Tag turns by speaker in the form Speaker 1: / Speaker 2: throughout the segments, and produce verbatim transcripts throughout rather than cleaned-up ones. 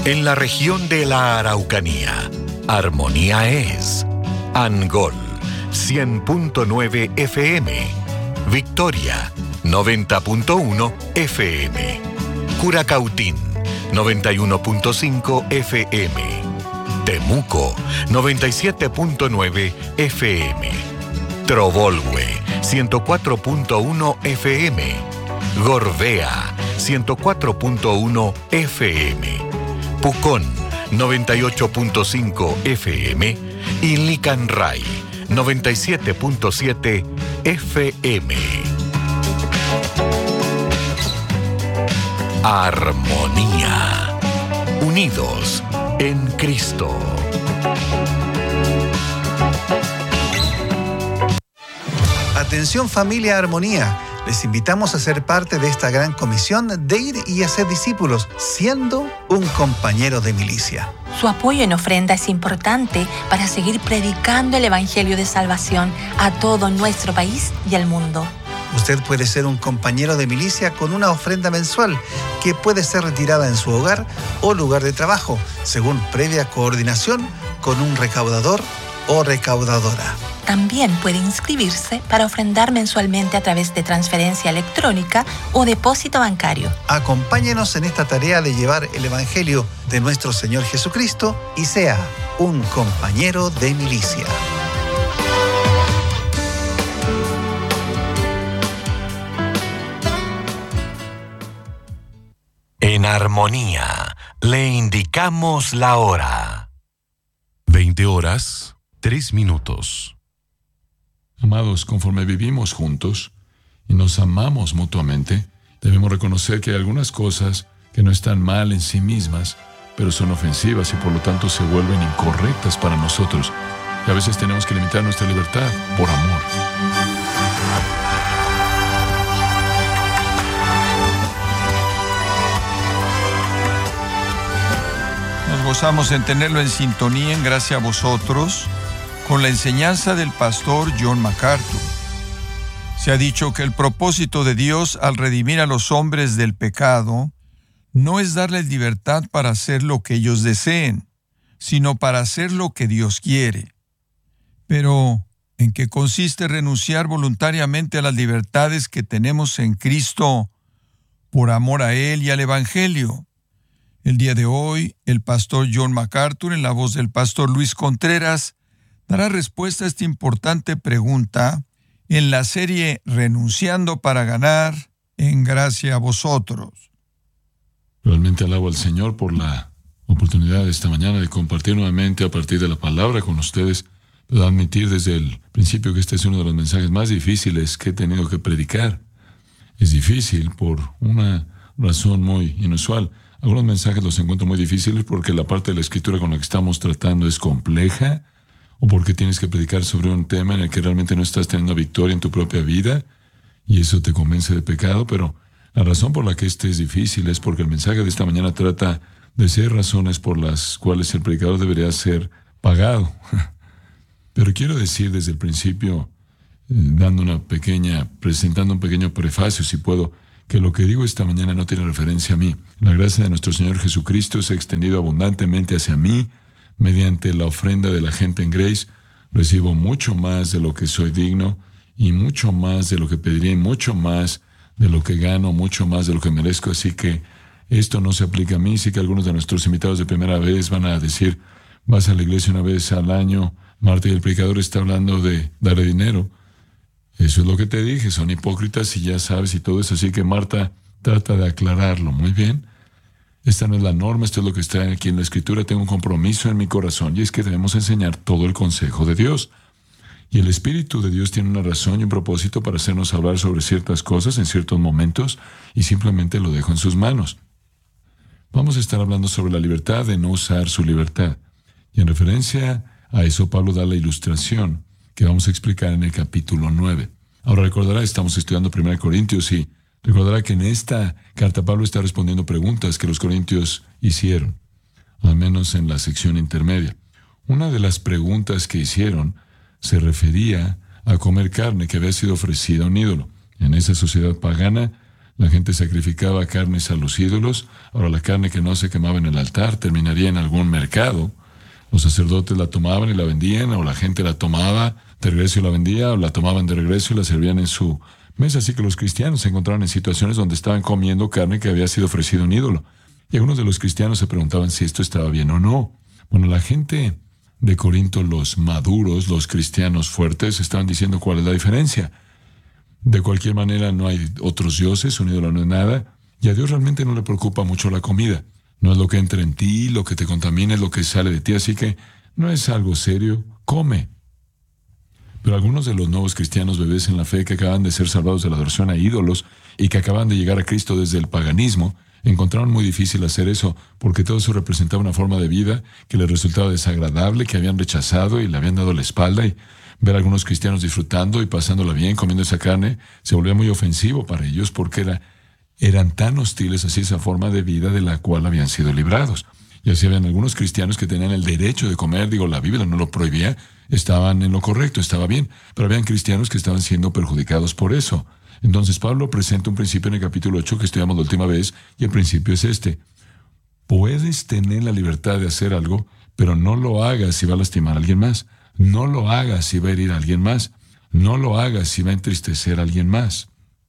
Speaker 1: En la región de la Araucanía, Armonía es Angol, cien punto nueve F M, Victoria, noventa punto uno F M, Curacautín, noventa y uno punto cinco F M, Temuco, noventa y siete punto nueve F M, Trovolhue, ciento cuatro punto uno F M, Gorbea, ciento cuatro punto uno F M, Pucón, noventa y ocho punto cinco F M y Licanray, noventa y siete punto siete F M. Armonía. Unidos en Cristo.
Speaker 2: Atención familia Armonía, les invitamos a ser parte de esta gran comisión de ir y hacer discípulos, siendo un compañero de milicia.
Speaker 3: Su apoyo en ofrenda es importante para seguir predicando el Evangelio de salvación a todo nuestro país y al mundo.
Speaker 2: Usted puede ser un compañero de milicia con una ofrenda mensual que puede ser retirada en su hogar o lugar de trabajo, según previa coordinación con un recaudador o recaudadora.
Speaker 3: También puede inscribirse para ofrendar mensualmente a través de transferencia electrónica o depósito bancario.
Speaker 2: Acompáñenos en esta tarea de llevar el Evangelio de nuestro Señor Jesucristo y sea un compañero de milicia.
Speaker 1: En Armonía, le indicamos la hora.
Speaker 4: veinte horas, tres minutos.
Speaker 5: Amados, conforme vivimos juntos y nos amamos mutuamente, debemos reconocer que hay algunas cosas que no están mal en sí mismas, pero son ofensivas y por lo tanto se vuelven incorrectas para nosotros. Y a veces tenemos que limitar nuestra libertad por amor.
Speaker 6: Nos gozamos en tenerlo en sintonía en gracia a vosotros con la enseñanza del pastor John MacArthur. Se ha dicho que el propósito de Dios al redimir a los hombres del pecado no es darles libertad para hacer lo que ellos deseen, sino para hacer lo que Dios quiere. Pero, ¿en qué consiste renunciar voluntariamente a las libertades que tenemos en Cristo por amor a Él y al Evangelio? El día de hoy, el pastor John MacArthur, en la voz del pastor Luis Contreras, dará respuesta a esta importante pregunta en la serie Renunciando para Ganar, en gracia a vosotros.
Speaker 5: Realmente alabo al Señor por la oportunidad de esta mañana de compartir nuevamente a partir de la palabra con ustedes. Puedo admitir desde el principio que este es uno de los mensajes más difíciles que he tenido que predicar. Es difícil por una razón muy inusual. Algunos mensajes los encuentro muy difíciles porque la parte de la Escritura con la que estamos tratando es compleja, o porque tienes que predicar sobre un tema en el que realmente no estás teniendo victoria en tu propia vida, y eso te convence de pecado. Pero la razón por la que este es difícil es porque el mensaje de esta mañana trata de seis razones por las cuales el predicador debería ser pagado. Pero quiero decir desde el principio, eh, dando una pequeña, presentando un pequeño prefacio, si puedo, que lo que digo esta mañana no tiene referencia a mí. La gracia de nuestro Señor Jesucristo se ha extendido abundantemente hacia mí. Mediante la ofrenda de la gente en Grace, recibo mucho más de lo que soy digno, y mucho más de lo que pediría, y mucho más de lo que gano, mucho más de lo que merezco. Así que esto no se aplica a mí. Sí que algunos de nuestros invitados de primera vez van a decir, vas a la iglesia una vez al año, Marta, y el predicador está hablando de darle dinero. Eso es lo que te dije, son hipócritas y ya sabes y todo eso. Así que Marta trata de aclararlo. Muy bien. Esta no es la norma, esto es lo que está aquí en la Escritura. Tengo un compromiso en mi corazón, y es que debemos enseñar todo el consejo de Dios. Y el Espíritu de Dios tiene una razón y un propósito para hacernos hablar sobre ciertas cosas en ciertos momentos, y simplemente lo dejo en sus manos. Vamos a estar hablando sobre la libertad de no usar su libertad. Y en referencia a eso, Pablo da la ilustración que vamos a explicar en el capítulo nueve. Ahora recordará, estamos estudiando primera Corintios, y recordará que en esta carta Pablo está respondiendo preguntas que los corintios hicieron, al menos en la sección intermedia. Una de las preguntas que hicieron se refería a comer carne que había sido ofrecida a un ídolo. En esa sociedad pagana, La gente sacrificaba carnes a los ídolos. Ahora la carne que no se quemaba en el altar terminaría en algún mercado. Los sacerdotes la tomaban y la vendían, o la gente la tomaba de regreso y la vendía, o la tomaban de regreso y la servían en su mesa. Así que los cristianos se encontraron en situaciones donde estaban comiendo carne que había sido ofrecida a un ídolo. Y algunos de los cristianos se preguntaban si esto estaba bien o no. Bueno, la gente de Corinto, los maduros, los cristianos fuertes, estaban diciendo cuál es la diferencia. De cualquier manera, no hay otros dioses, un ídolo no es nada, y a Dios realmente no le preocupa mucho la comida. No es lo que entra en ti, lo que te contamina, es lo que sale de ti, así que no es algo serio, come. Pero algunos de los nuevos cristianos bebés en la fe que acaban de ser salvados de la adoración a ídolos y que acaban de llegar a Cristo desde el paganismo, encontraron muy difícil hacer eso, porque todo eso representaba una forma de vida que les resultaba desagradable, que habían rechazado y le habían dado la espalda, y ver a algunos cristianos disfrutando y pasándola bien, comiendo esa carne, se volvía muy ofensivo para ellos, porque era, eran tan hostiles hacia esa forma de vida de la cual habían sido librados. Y así habían algunos cristianos que tenían el derecho de comer, digo, la Biblia no lo prohibía, estaban en lo correcto, estaba bien, pero habían cristianos que estaban siendo perjudicados por eso. Entonces Pablo presenta un principio en el capítulo ocho que estudiamos la última vez, y el principio es este. Puedes tener la libertad de hacer algo, pero no lo hagas si va a lastimar a alguien más. No lo hagas si va a herir a alguien más. No lo hagas si va a entristecer a alguien más.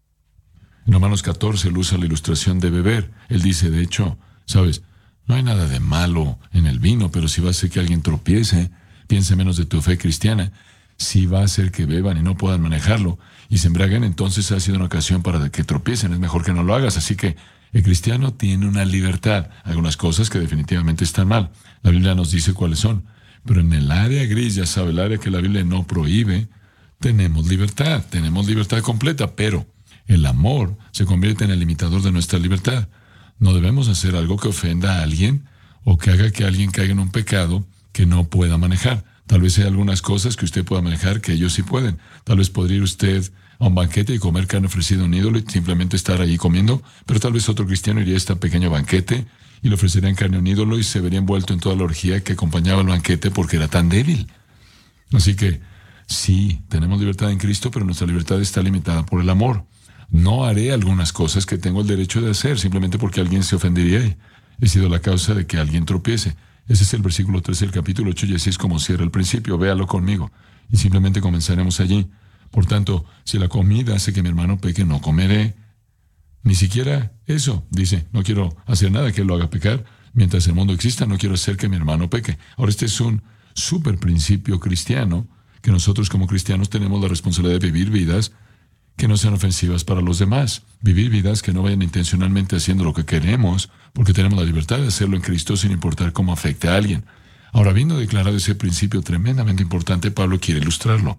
Speaker 5: En Romanos catorce él usa la ilustración de beber. Él dice, de hecho, sabes, no hay nada de malo en el vino, pero si va a hacer que alguien tropiece, piense menos de tu fe cristiana. Si va a hacer que beban y no puedan manejarlo y se embriaguen, entonces ha sido una ocasión para que tropiecen. Es mejor que no lo hagas. Así que el cristiano tiene una libertad. Algunas cosas que definitivamente están mal. La Biblia nos dice cuáles son. Pero en el área gris, ya sabe, el área que la Biblia no prohíbe, tenemos libertad. Tenemos libertad completa, pero el amor se convierte en el limitador de nuestra libertad. No debemos hacer algo que ofenda a alguien o que haga que alguien caiga en un pecado que no pueda manejar. Tal vez hay algunas cosas que usted pueda manejar que ellos sí pueden. Tal vez podría ir usted a un banquete y comer carne ofrecida a un ídolo y simplemente estar ahí comiendo, pero tal vez otro cristiano iría a este pequeño banquete y le ofrecerían carne a un ídolo y se vería envuelto en toda la orgía que acompañaba el banquete porque era tan débil. Así que, sí, tenemos libertad en Cristo, pero nuestra libertad está limitada por el amor. No haré algunas cosas que tengo el derecho de hacer simplemente porque alguien se ofendería y he sido la causa de que alguien tropiece. Ese es el versículo trece del capítulo ocho y así es como cierra el principio. Véalo conmigo y simplemente comenzaremos allí. Por tanto, si la comida hace que mi hermano peque, no comeré. Ni siquiera eso, dice, no quiero hacer nada que lo haga pecar. Mientras el mundo exista, no quiero hacer que mi hermano peque. Ahora, este es un súper principio cristiano, que nosotros como cristianos tenemos la responsabilidad de vivir vidas que no sean ofensivas para los demás. Vivir vidas que no vayan intencionalmente haciendo lo que queremos, porque tenemos la libertad de hacerlo en Cristo sin importar cómo afecte a alguien. Ahora, habiendo declarado ese principio tremendamente importante, Pablo quiere ilustrarlo.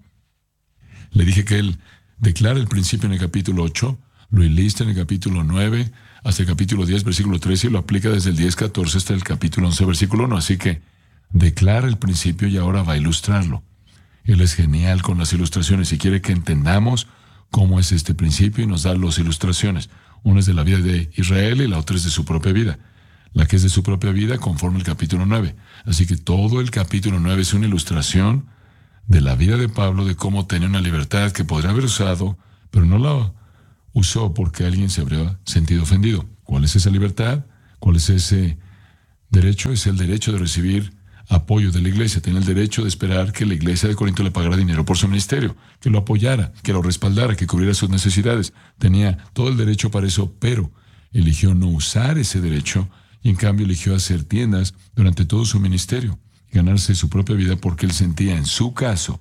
Speaker 5: Le dije que él declara el principio en el capítulo ocho, lo ilista en el capítulo nueve, hasta el capítulo diez, versículo trece, y lo aplica desde el diez, catorce hasta el capítulo once, versículo uno. Así que declara el principio y ahora va a ilustrarlo. Él es genial con las ilustraciones y quiere que entendamos cómo es este principio y nos da las ilustraciones. Una es de la vida de Israel y la otra es de su propia vida. La que es de su propia vida conforme el capítulo nueve. Así que todo el capítulo nueve es una ilustración de la vida de Pablo, de cómo tenía una libertad que podría haber usado, pero no la usó porque alguien se habría sentido ofendido. ¿Cuál es esa libertad? ¿Cuál es ese derecho? Es el derecho de recibir apoyo de la iglesia. Tiene el derecho de esperar que la iglesia de Corinto le pagara dinero por su ministerio, que lo apoyara, que lo respaldara, que cubriera sus necesidades. Tenía todo el derecho para eso, pero eligió no usar ese derecho y en cambio eligió hacer tiendas durante todo su ministerio, ganarse su propia vida porque él sentía en su caso,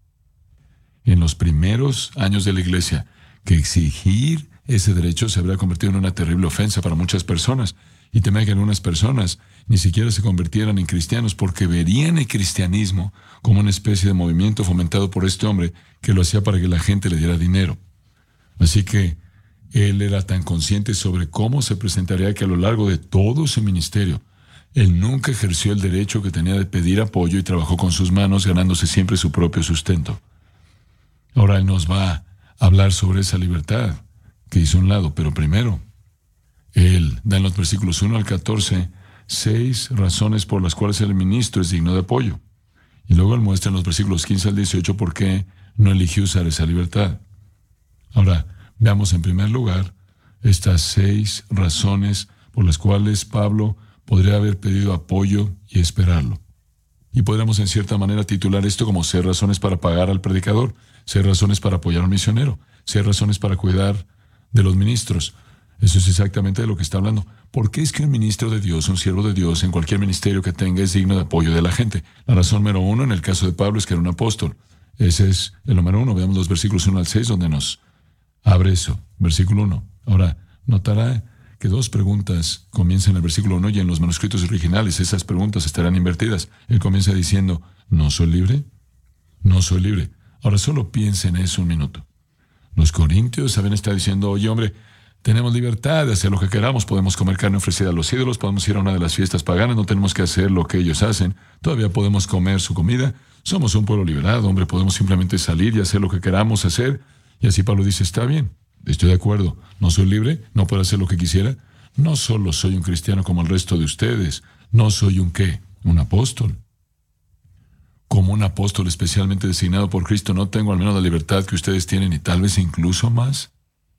Speaker 5: en los primeros años de la iglesia, que exigir ese derecho se habría convertido en una terrible ofensa para muchas personas. Y temía que algunas personas ni siquiera se convirtieran en cristianos porque verían el cristianismo como una especie de movimiento fomentado por este hombre que lo hacía para que la gente le diera dinero. Así que él era tan consciente sobre cómo se presentaría que a lo largo de todo su ministerio, él nunca ejerció el derecho que tenía de pedir apoyo y trabajó con sus manos ganándose siempre su propio sustento. Ahora él nos va a hablar sobre esa libertad que hizo a un lado, pero primero, él da en los versículos uno al catorce seis razones por las cuales el ministro es digno de apoyo. Y luego él muestra en los versículos quince al dieciocho por qué no eligió usar esa libertad. Ahora, veamos en primer lugar estas seis razones por las cuales Pablo podría haber pedido apoyo y esperarlo. Y podríamos en cierta manera titular esto como seis razones para pagar al predicador, seis razones para apoyar al misionero, seis razones para cuidar de los ministros. Eso es exactamente de lo que está hablando. ¿Por qué es que un ministro de Dios, un siervo de Dios, en cualquier ministerio que tenga, es digno de apoyo de la gente? La razón número uno, en el caso de Pablo, es que era un apóstol. Ese es el número uno. Veamos los versículos uno al seis, donde nos abre eso. Versículo uno. Ahora, notará que dos preguntas comienzan en el versículo uno y en los manuscritos originales esas preguntas estarán invertidas. Él comienza diciendo, ¿no soy libre? No soy libre. Ahora solo piensa en eso un minuto. Los corintios habían estado diciendo, oye hombre, tenemos libertad de hacer lo que queramos, podemos comer carne ofrecida a los ídolos, podemos ir a una de las fiestas paganas, no tenemos que hacer lo que ellos hacen, todavía podemos comer su comida, somos un pueblo liberado, hombre, podemos simplemente salir y hacer lo que queramos hacer. Y así Pablo dice, está bien, estoy de acuerdo, no soy libre, no puedo hacer lo que quisiera, no solo soy un cristiano como el resto de ustedes, no soy un ¿qué? Un apóstol. Como un apóstol especialmente designado por Cristo, no tengo al menos la libertad que ustedes tienen y tal vez incluso más.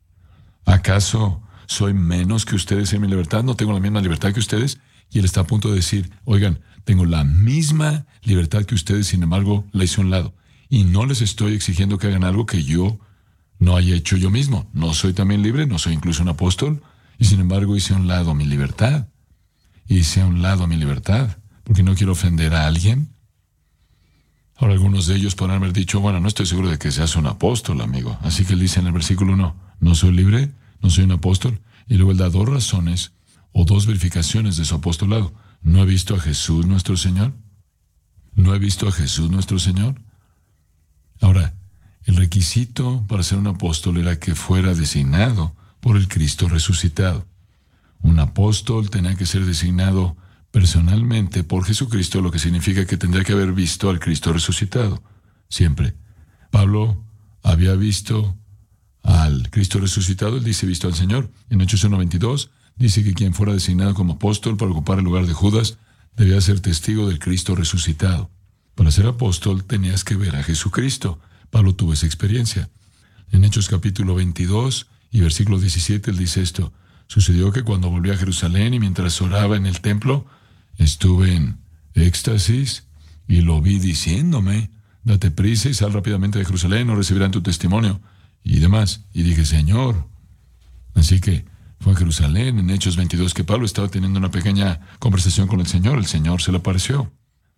Speaker 5: ¿Acaso soy menos que ustedes en mi libertad? ¿No tengo la misma libertad que ustedes? Y él está a punto de decir, oigan, tengo la misma libertad que ustedes, sin embargo, la hice a un lado. Y no les estoy exigiendo que hagan algo que yo no haya hecho yo mismo. No soy también libre, no soy incluso un apóstol. Y sin embargo, hice a un lado mi libertad. Hice a un lado mi libertad, porque no quiero ofender a alguien. Ahora, algunos de ellos podrán haber dicho, bueno, no estoy seguro de que seas un apóstol, amigo. Así que él dice en el versículo uno, no soy libre, no soy un apóstol. Y luego él da dos razones o dos verificaciones de su apostolado. ¿No he visto a Jesús nuestro Señor? ¿No he visto a Jesús nuestro Señor? Ahora, el requisito para ser un apóstol era que fuera designado por el Cristo resucitado. Un apóstol tenía que ser designado personalmente por Jesucristo, lo que significa que tendría que haber visto al Cristo resucitado. Siempre. Pablo había visto al Cristo resucitado, él dice visto al Señor. En Hechos uno veintidós dice que quien fuera designado como apóstol para ocupar el lugar de Judas debía ser testigo del Cristo resucitado. Para ser apóstol tenías que ver a Jesucristo. Pablo tuvo esa experiencia. En Hechos capítulo veintidós y versículo diecisiete él dice esto. Sucedió que cuando volví a Jerusalén y mientras oraba en el templo, estuve en éxtasis y lo vi diciéndome, date prisa y sal rápidamente de Jerusalén, no recibirán tu testimonio y demás. Y dije, Señor. Así que fue a Jerusalén en Hechos veintidós que Pablo estaba teniendo una pequeña conversación con el Señor. El Señor se le apareció.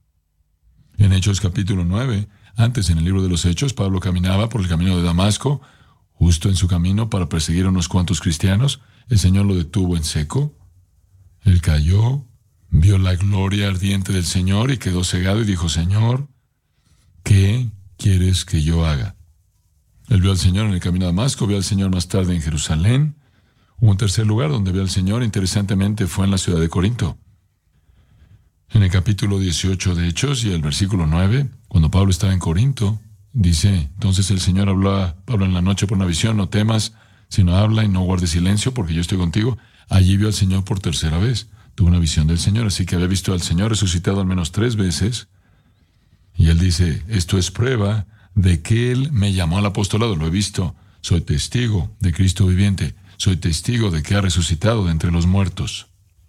Speaker 5: En Hechos capítulo nueve, antes en el libro de los Hechos, Pablo caminaba por el camino de Damasco, justo en su camino para perseguir a unos cuantos cristianos. El Señor lo detuvo en seco. Él cayó, vio la gloria ardiente del Señor y quedó cegado y dijo, Señor, ¿qué quieres que yo haga? Él vio al Señor en el camino a Damasco, vio al Señor más tarde en Jerusalén. Hubo un tercer lugar donde vio al Señor, interesantemente fue en la ciudad de Corinto. En el capítulo dieciocho de Hechos y el versículo nueve, cuando Pablo estaba en Corinto, dice, entonces el Señor habló a Pablo en la noche por una visión, no temas, sino habla y no guardes silencio, porque yo estoy contigo. Allí vio al Señor por tercera vez. Tuvo una visión del Señor, así que había visto al Señor resucitado al menos tres veces. Y él dice, esto es prueba de que Él me llamó al apostolado. Lo he visto, soy testigo de Cristo viviente. Soy testigo de que ha resucitado de entre los muertos.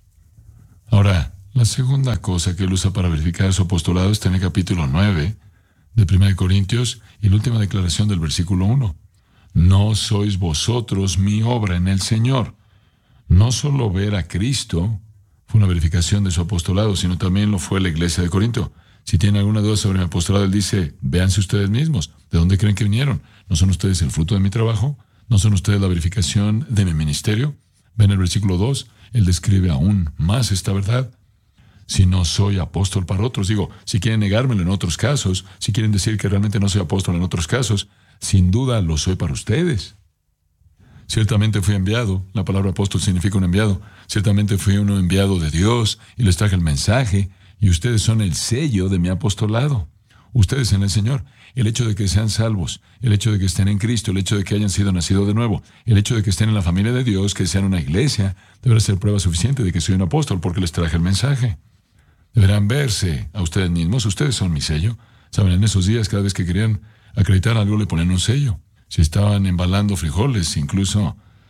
Speaker 5: Ahora, la segunda cosa que Él usa para verificar su apostolado está en el capítulo nueve de primera de Corintios y la última declaración del versículo uno. No sois vosotros mi obra en el Señor. No solo ver a Cristo fue una verificación de su apostolado, sino también lo fue la iglesia de Corinto. Si tienen alguna duda sobre mi apostolado, él dice, véanse ustedes mismos. ¿De dónde creen que vinieron? ¿No son ustedes el fruto de mi trabajo? ¿No son ustedes la verificación de mi ministerio? Ven el versículo dos, él describe aún más esta verdad. Si no soy apóstol para otros, digo, si quieren negármelo en otros casos, si quieren decir que realmente no soy apóstol en otros casos, sin duda lo soy para ustedes. Ciertamente fui enviado, la palabra apóstol significa un enviado, ciertamente fui uno enviado de Dios y les traje el mensaje y ustedes son el sello de mi apostolado. Ustedes en el Señor, el hecho de que sean salvos, el hecho de que estén en Cristo, el hecho de que hayan sido nacidos de nuevo, el hecho de que estén en la familia de Dios, que sean una iglesia, deberá ser prueba suficiente de que soy un apóstol porque les traje el mensaje. Deberán verse a ustedes mismos, ustedes son mi sello. Saben, en esos días cada vez que querían acreditar algo le ponían un sello. Si estaban embalando frijoles, incluso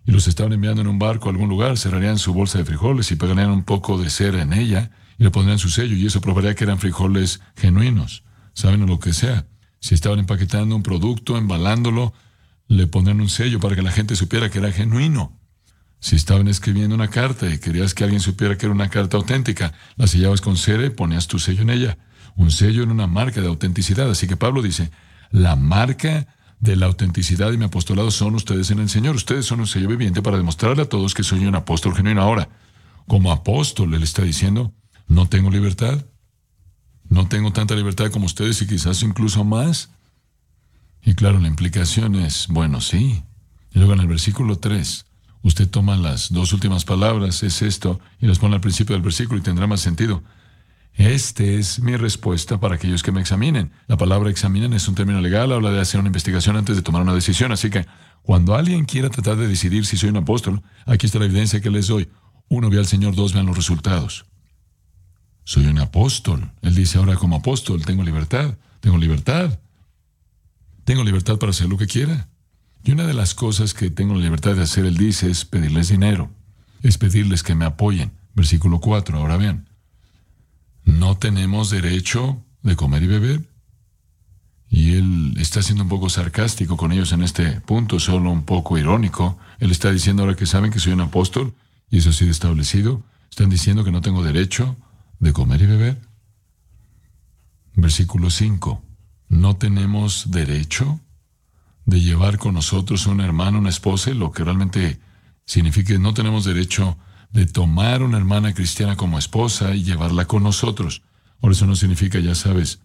Speaker 5: y los estaban enviando en un barco a algún lugar, cerrarían su bolsa de frijoles y pegarían un poco de cera en ella y le pondrían su sello, y eso probaría que eran frijoles genuinos, saben, o lo que sea. Si estaban empaquetando un producto, embalándolo, le pondrían un sello para que la gente supiera que era genuino. Si estaban escribiendo una carta y querías que alguien supiera que era una carta auténtica, la sellabas con cera y ponías tu sello en ella. Un sello era una marca de autenticidad. Así que Pablo dice, la marca de la autenticidad de mi apostolado son ustedes en el Señor. Ustedes son un sello viviente para demostrarle a todos que soy un apóstol genuino. Ahora, como apóstol, él está diciendo, no tengo libertad. No tengo tanta libertad como ustedes y quizás incluso más. Y claro, la implicación es, bueno, sí. Y luego en el versículo tres, usted toma las dos últimas palabras, es esto, y las pone al principio del versículo y tendrá más sentido. Este es mi respuesta para aquellos que me examinen. La palabra examinan es un término legal, habla de hacer una investigación antes de tomar una decisión. Así que cuando alguien quiera tratar de decidir si soy un apóstol, aquí está la evidencia que les doy. Uno, ve al Señor; dos, vean los resultados. Soy un apóstol. Él dice ahora, como apóstol, tengo libertad. Tengo libertad. Tengo libertad para hacer lo que quiera. Y una de las cosas que tengo la libertad de hacer, él dice, es pedirles dinero. Es pedirles que me apoyen. Versículo cuatro, ahora vean. ¿No tenemos derecho de comer y beber? Y él está siendo un poco sarcástico con ellos en este punto, solo un poco irónico. Él está diciendo ahora que saben que soy un apóstol, y eso ha sido establecido. Están diciendo que no tengo derecho de comer y beber. Versículo cinco. ¿No tenemos derecho de llevar con nosotros un hermano, una esposa? Lo que realmente significa que no tenemos derecho de tomar una hermana cristiana como esposa y llevarla con nosotros. Ahora, eso no significa, ya sabes,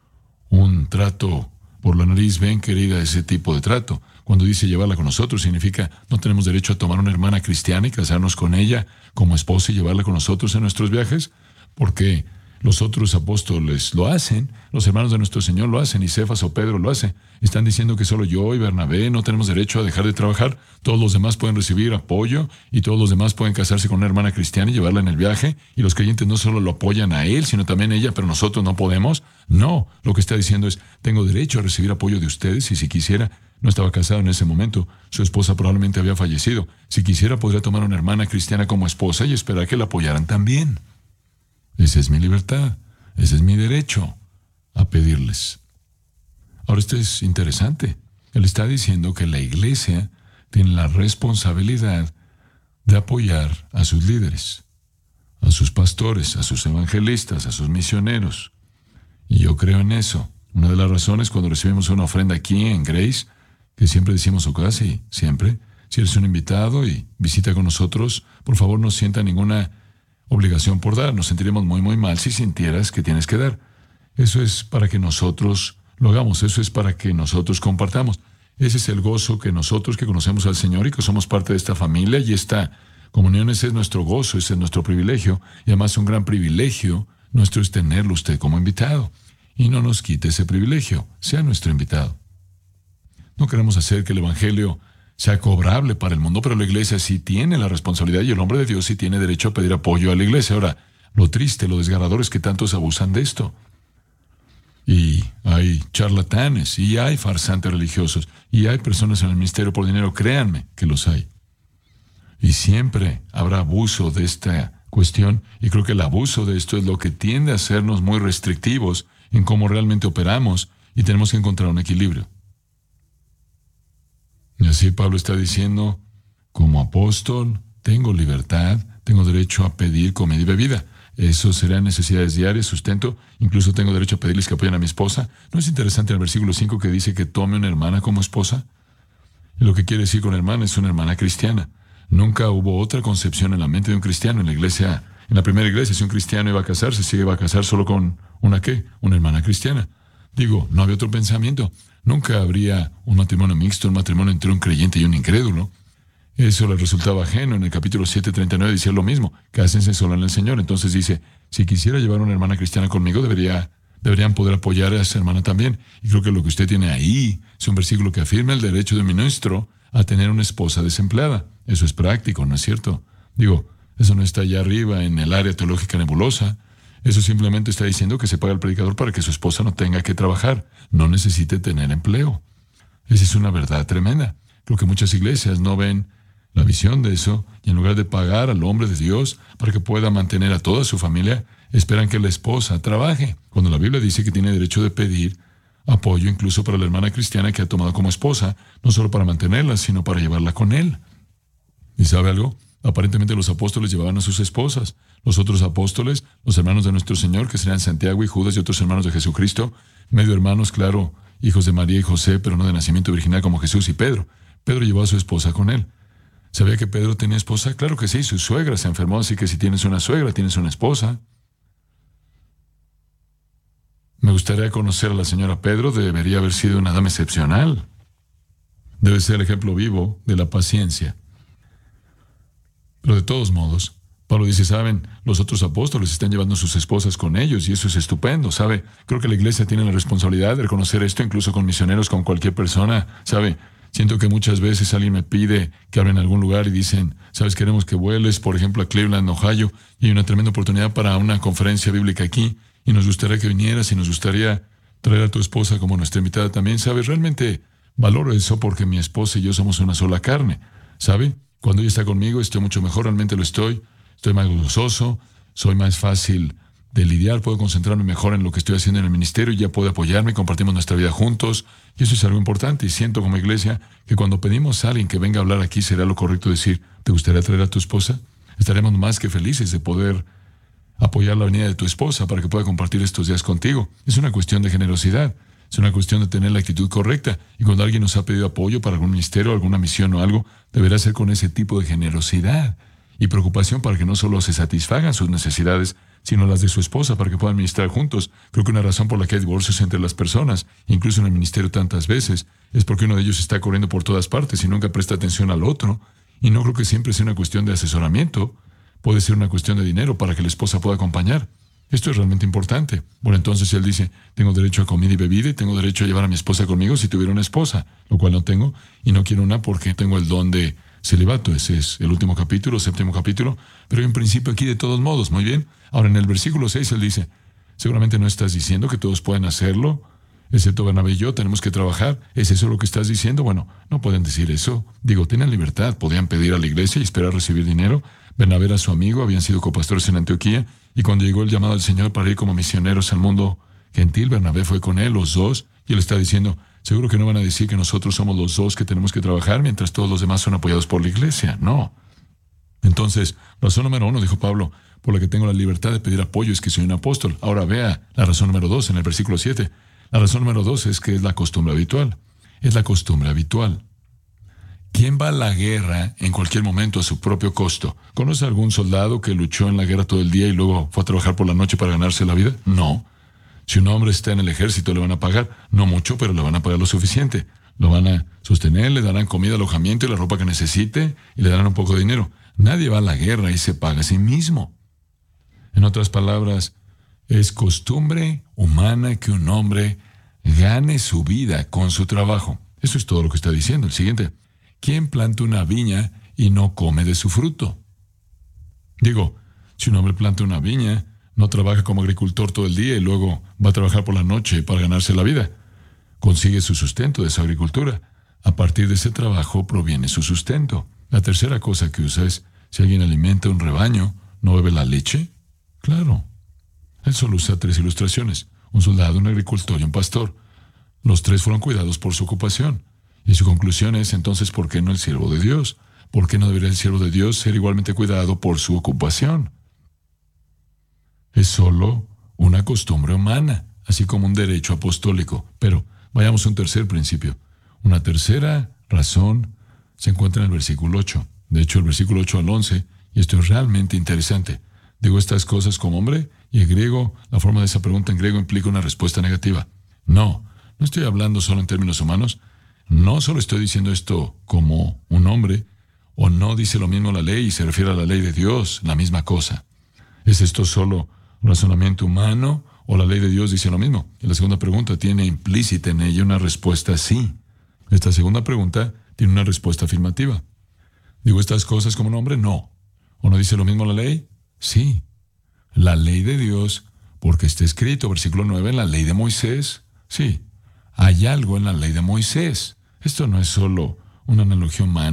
Speaker 5: un trato por la nariz, ven querida, ese tipo de trato. Cuando dice llevarla con nosotros, significa no tenemos derecho a tomar una hermana cristiana y casarnos con ella como esposa y llevarla con nosotros en nuestros viajes, porque los otros apóstoles lo hacen, los hermanos de nuestro Señor lo hacen, y Cefas o Pedro lo hace. Están diciendo que solo yo y Bernabé no tenemos derecho a dejar de trabajar. Todos los demás pueden recibir apoyo y todos los demás pueden casarse con una hermana cristiana y llevarla en el viaje. Y los creyentes no solo lo apoyan a él, sino también a ella, pero nosotros no podemos. No, lo que está diciendo es, tengo derecho a recibir apoyo de ustedes, y si quisiera, no estaba casado en ese momento, su esposa probablemente había fallecido. Si quisiera, podría tomar una hermana cristiana como esposa y esperar que la apoyaran también. Esa es mi libertad, ese es mi derecho a pedirles. Ahora, esto es interesante. Él está diciendo que la iglesia tiene la responsabilidad de apoyar a sus líderes, a sus pastores, a sus evangelistas, a sus misioneros. Y yo creo en eso. Una de las razones cuando recibimos una ofrenda aquí en Grace, que siempre decimos, o casi siempre, si eres un invitado y visita con nosotros, por favor no sienta ninguna obligación por dar. Nos sentiríamos muy muy mal si sintieras que tienes que dar. Eso es para que nosotros lo hagamos, eso es para que nosotros compartamos. Ese es el gozo que nosotros que conocemos al Señor y que somos parte de esta familia y esta comunión, ese es nuestro gozo, ese es nuestro privilegio, y además un gran privilegio nuestro es tenerlo usted como invitado. Y no nos quite ese privilegio, sea nuestro invitado. No queremos hacer que el Evangelio sea cobrable para el mundo, pero la iglesia sí tiene la responsabilidad y el hombre de Dios sí tiene derecho a pedir apoyo a la iglesia. Ahora, lo triste, lo desgarrador es que tantos abusan de esto. Y hay charlatanes, y hay farsantes religiosos, y hay personas en el ministerio por dinero, créanme que los hay. Y siempre habrá abuso de esta cuestión, y creo que el abuso de esto es lo que tiende a hacernos muy restrictivos en cómo realmente operamos, y tenemos que encontrar un equilibrio. Y así Pablo está diciendo, como apóstol, tengo libertad, tengo derecho a pedir comida y bebida. Eso serán necesidades diarias, sustento, incluso tengo derecho a pedirles que apoyen a mi esposa. ¿No es interesante en el versículo cinco que dice que tome una hermana como esposa? Y lo que quiere decir con hermana es una hermana cristiana. Nunca hubo otra concepción en la mente de un cristiano. En la iglesia, en la primera iglesia, si un cristiano iba a casarse, se iba a casar solo con una ¿qué? Una hermana cristiana. Digo, no había otro pensamiento. Nunca habría un matrimonio mixto, un matrimonio entre un creyente y un incrédulo. Eso le resultaba ajeno. En el capítulo siete, treinta y nueve decía lo mismo, cásense solo en el Señor. Entonces dice, si quisiera llevar una hermana cristiana conmigo, debería, deberían poder apoyar a esa hermana también. Y creo que lo que usted tiene ahí es un versículo que afirma el derecho de mi ministro a tener una esposa desempleada. Eso es práctico, ¿no es cierto? Digo, eso no está allá arriba en el área teológica nebulosa. Eso simplemente está diciendo que se paga al predicador para que su esposa no tenga que trabajar, no necesite tener empleo. Esa es una verdad tremenda. Creo que muchas iglesias no ven la visión de eso, y en lugar de pagar al hombre de Dios para que pueda mantener a toda su familia, esperan que la esposa trabaje, cuando la Biblia dice que tiene derecho de pedir apoyo incluso para la hermana cristiana que ha tomado como esposa, no solo para mantenerla, sino para llevarla con él. ¿Y sabe algo? Aparentemente los apóstoles llevaban a sus esposas. Los otros apóstoles, los hermanos de nuestro Señor, que serían Santiago y Judas y otros hermanos de Jesucristo, medio hermanos, claro, hijos de María y José, pero no de nacimiento virginal como Jesús y Pedro. Pedro llevó a su esposa con él. ¿Sabía que Pedro tenía esposa? Claro que sí, su suegra se enfermó, así que si tienes una suegra, tienes una esposa. Me gustaría conocer a la señora Pedro, debería haber sido una dama excepcional. Debe ser el ejemplo vivo de la paciencia. Pero de todos modos, Pablo dice, ¿saben? Los otros apóstoles están llevando a sus esposas con ellos y eso es estupendo, ¿sabe? Creo que la iglesia tiene la responsabilidad de reconocer esto incluso con misioneros, con cualquier persona, ¿sabe? Siento que muchas veces alguien me pide que hable en algún lugar y dicen, ¿sabes? Queremos que vueles, por ejemplo, a Cleveland, Ohio, y hay una tremenda oportunidad para una conferencia bíblica aquí, y nos gustaría que vinieras y nos gustaría traer a tu esposa como nuestra invitada también, ¿sabes? Realmente valoro eso porque mi esposa y yo somos una sola carne, ¿sabe? Cuando ella está conmigo estoy mucho mejor, realmente lo estoy, estoy más gozoso, soy más fácil de lidiar, puedo concentrarme mejor en lo que estoy haciendo en el ministerio y ya puedo apoyarme, compartimos nuestra vida juntos, y eso es algo importante, y siento como iglesia que cuando pedimos a alguien que venga a hablar aquí, será lo correcto decir, ¿te gustaría traer a tu esposa? Estaremos más que felices de poder apoyar la venida de tu esposa para que pueda compartir estos días contigo. Es una cuestión de generosidad, es una cuestión de tener la actitud correcta, y cuando alguien nos ha pedido apoyo para algún ministerio, alguna misión o algo, deberá ser con ese tipo de generosidad y preocupación para que no solo se satisfagan sus necesidades, sino las de su esposa para que puedan ministrar juntos. Creo que una razón por la que hay divorcios entre las personas, incluso en el ministerio tantas veces, es porque uno de ellos está corriendo por todas partes y nunca presta atención al otro. Y no creo que siempre sea una cuestión de asesoramiento. Puede ser una cuestión de dinero para que la esposa pueda acompañar. Esto es realmente importante. Bueno, entonces él dice, tengo derecho a comida y bebida y tengo derecho a llevar a mi esposa conmigo si tuviera una esposa, lo cual no tengo, y no quiero una porque tengo el don de celibato. Ese es el último capítulo, séptimo capítulo, pero en principio aquí de todos modos, muy bien. Ahora en el versículo seis él dice, seguramente no estás diciendo que todos pueden hacerlo, excepto Bernabé y yo, tenemos que trabajar. ¿Es eso lo que estás diciendo? Bueno, no pueden decir eso. Digo, tienen libertad, podían pedir a la iglesia y esperar recibir dinero. Bernabé era su amigo, habían sido copastores en Antioquía, y cuando llegó el llamado del Señor para ir como misioneros al mundo gentil, Bernabé fue con él, los dos, y él está diciendo, seguro que no van a decir que nosotros somos los dos que tenemos que trabajar mientras todos los demás son apoyados por la iglesia. No. Entonces, razón número uno, dijo Pablo, por la que tengo la libertad de pedir apoyo es que soy un apóstol. Ahora vea la razón número dos en el versículo siete. La razón número dos es que es la costumbre habitual. Es la costumbre habitual. ¿Quién va a la guerra en cualquier momento a su propio costo? ¿Conoce algún soldado que luchó en la guerra todo el día y luego fue a trabajar por la noche para ganarse la vida? No. Si un hombre está en el ejército, le van a pagar, no mucho, pero le van a pagar lo suficiente. Lo van a sostener, le darán comida, alojamiento y la ropa que necesite, y le darán un poco de dinero. Nadie va a la guerra y se paga a sí mismo. En otras palabras, es costumbre humana que un hombre gane su vida con su trabajo. Eso es todo lo que está diciendo. El siguiente, ¿quién planta una viña y no come de su fruto? Digo, si un hombre planta una viña, no trabaja como agricultor todo el día y luego va a trabajar por la noche para ganarse la vida. Consigue su sustento de esa agricultura. A partir de ese trabajo proviene su sustento. La tercera cosa que usa es, si alguien alimenta un rebaño, ¿no bebe la leche? Claro. Él solo usa tres ilustraciones, un soldado, un agricultor y un pastor. Los tres fueron cuidados por su ocupación. Y su conclusión es, entonces, ¿por qué no el siervo de Dios? ¿Por qué no debería el siervo de Dios ser igualmente cuidado por su ocupación? Es solo una costumbre humana, así como un derecho apostólico. Pero vayamos a un tercer principio. Una tercera razón se encuentra en el versículo ocho. De hecho, el versículo ocho al once, y esto es realmente interesante. Digo estas cosas como hombre, y en griego, la forma de esa pregunta en griego implica una respuesta negativa. No, no estoy hablando solo en términos humanos. No solo estoy diciendo esto como un hombre, o no dice lo mismo la ley y se refiere a la ley de Dios, la misma cosa. ¿Es esto solo razonamiento humano o la ley de Dios dice lo mismo? Y la segunda pregunta tiene implícita en ella una respuesta sí. Esta segunda pregunta tiene una respuesta afirmativa. ¿Digo estas cosas como un hombre? No. ¿O no dice lo mismo la ley? Sí. La ley de Dios, porque está escrito, versículo nueve, en la ley de Moisés. Sí. Hay algo en la ley de Moisés. Esto no es solo una analogía humana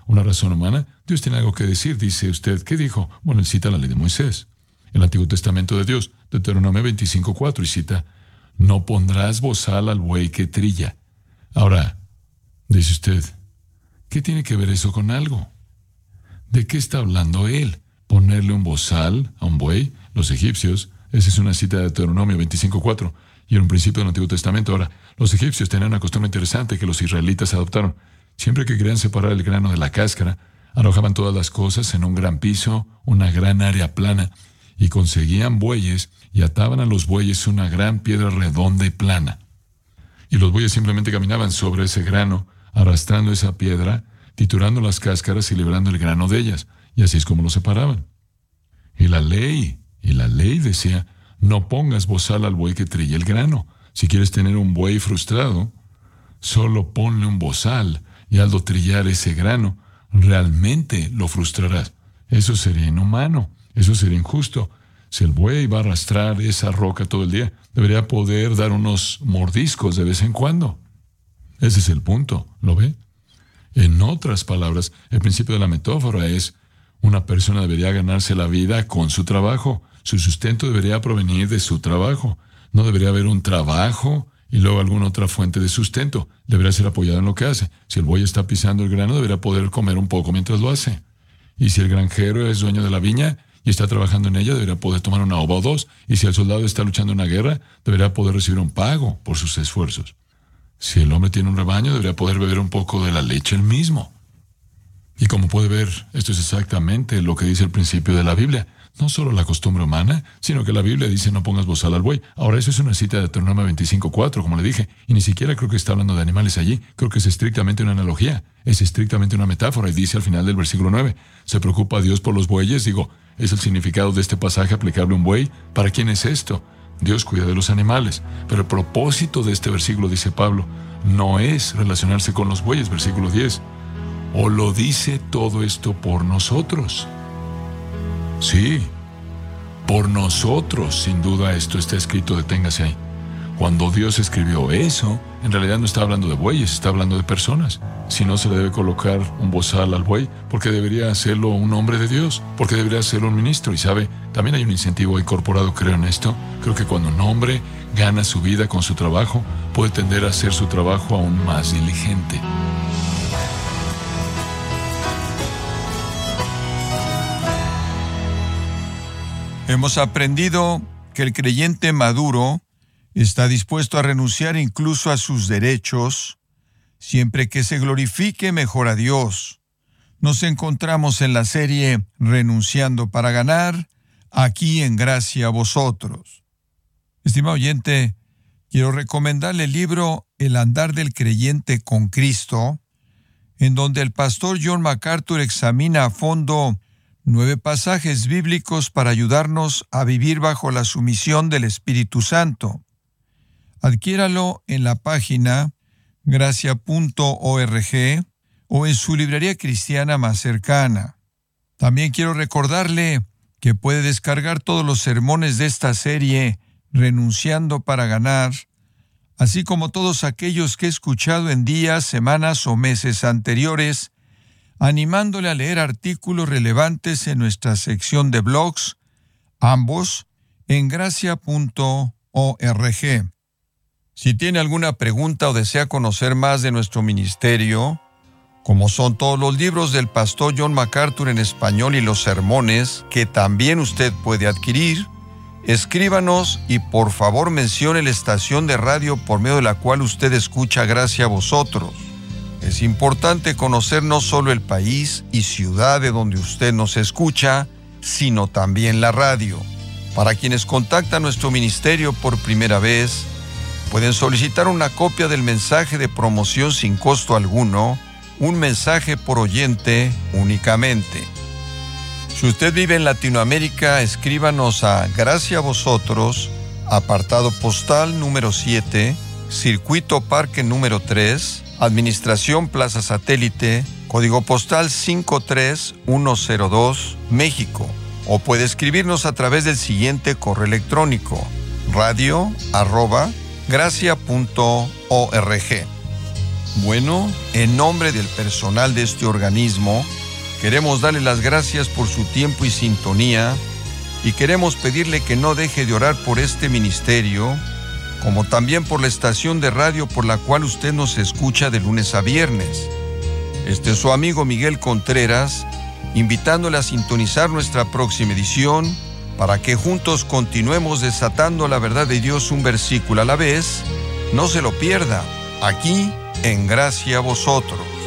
Speaker 5: una razón humana, Dios tiene algo que decir. Dice usted, ¿qué dijo? Bueno, él cita la ley de Moisés, el Antiguo Testamento de Dios, Deuteronomio veinticinco cuatro, y cita, no pondrás bozal al buey que trilla. Ahora, dice usted, ¿qué tiene que ver eso con algo? ¿De qué está hablando él? ¿Ponerle un bozal a un buey? Los egipcios, esa es una cita de Deuteronomio veinticinco cuatro, y era un principio del Antiguo Testamento. Ahora, los egipcios tenían una costumbre interesante que los israelitas adoptaron. Siempre que querían separar el grano de la cáscara, arrojaban todas las cosas en un gran piso, una gran área plana, y conseguían bueyes y ataban a los bueyes una gran piedra redonda y plana. Y los bueyes simplemente caminaban sobre ese grano, arrastrando esa piedra, triturando las cáscaras y liberando el grano de ellas. Y así es como lo separaban. Y la ley, y la ley decía, no pongas bozal al buey que trilla el grano. Si quieres tener un buey frustrado, solo ponle un bozal y hazlo trillar ese grano. Realmente lo frustrarás. Eso sería inhumano, eso sería injusto. Si el buey va a arrastrar esa roca todo el día, debería poder dar unos mordiscos de vez en cuando. Ese es el punto, ¿lo ve? En otras palabras, el principio de la metáfora es, una persona debería ganarse la vida con su trabajo. Su sustento debería provenir de su trabajo. No debería haber un trabajo y luego alguna otra fuente de sustento. Debería ser apoyado en lo que hace. Si el buey está pisando el grano, debería poder comer un poco mientras lo hace. Y si el granjero es dueño de la viña y está trabajando en ella, debería poder tomar una uva o dos. Y si el soldado está luchando en una guerra, debería poder recibir un pago por sus esfuerzos. Si el hombre tiene un rebaño, debería poder beber un poco de la leche él mismo. Y como puede ver, esto es exactamente lo que dice el principio de la Biblia. No solo la costumbre humana, sino que la Biblia dice no pongas bozal al buey. Ahora, eso es una cita de Deuteronomio veinticinco cuatro, como le dije, y ni siquiera creo que está hablando de animales allí. Creo que es estrictamente una analogía, es estrictamente una metáfora, y dice al final del versículo nueve, ¿se preocupa Dios por los bueyes? Digo, ¿es el significado de este pasaje aplicable a un buey? ¿Para quién es esto? Dios cuida de los animales, pero el propósito de este versículo, dice Pablo, no es relacionarse con los bueyes, versículo diez. ¿O lo dice todo esto por nosotros? Sí, por nosotros, sin duda esto está escrito, deténgase ahí. Cuando Dios escribió eso, en realidad no está hablando de bueyes, está hablando de personas. Si no se le debe colocar un bozal al buey, porque debería hacerlo un hombre de Dios, porque debería hacerlo un ministro. Y sabe, también hay un incentivo incorporado, creo en esto. Creo que cuando un hombre gana su vida con su trabajo, puede tender a hacer su trabajo aún más diligente.
Speaker 6: Hemos aprendido que el creyente maduro está dispuesto a renunciar incluso a sus derechos, siempre que se glorifique mejor a Dios. Nos encontramos en la serie Renunciando para ganar, aquí en Gracia a Vosotros. Estimado oyente, quiero recomendarle el libro El andar del creyente con Cristo, en donde el pastor John MacArthur examina a fondo nueve pasajes bíblicos para ayudarnos a vivir bajo la sumisión del Espíritu Santo. Adquiéralo en la página gracia punto org o en su librería cristiana más cercana. También quiero recordarle que puede descargar todos los sermones de esta serie Renunciando para ganar, así como todos aquellos que he escuchado en días, semanas o meses anteriores, animándole a leer artículos relevantes en nuestra sección de blogs, ambos en gracia punto org. Si tiene alguna pregunta o desea conocer más de nuestro ministerio, como son todos los libros del pastor John MacArthur en español y los sermones que también usted puede adquirir, escríbanos y por favor mencione la estación de radio por medio de la cual usted escucha Gracia a Vosotros. Es importante conocer no solo el país y ciudad de donde usted nos escucha, sino también la radio. Para quienes contactan nuestro ministerio por primera vez, pueden solicitar una copia del mensaje de promoción sin costo alguno, un mensaje por oyente únicamente. Si usted vive en Latinoamérica, escríbanos a Gracia a Vosotros, apartado postal número siete, Circuito Parque número tres, Administración Plaza Satélite, código postal cinco tres uno cero dos, México. O puede escribirnos a través del siguiente correo electrónico, radio arroba gracia punto org. Bueno, en nombre del personal de este organismo, queremos darle las gracias por su tiempo y sintonía y queremos pedirle que no deje de orar por este ministerio, como también por la estación de radio por la cual usted nos escucha de lunes a viernes. Este es su amigo Miguel Contreras, invitándole a sintonizar nuestra próxima edición para que juntos continuemos desatando la verdad de Dios un versículo a la vez. No se lo pierda, aquí en Gracia a Vosotros.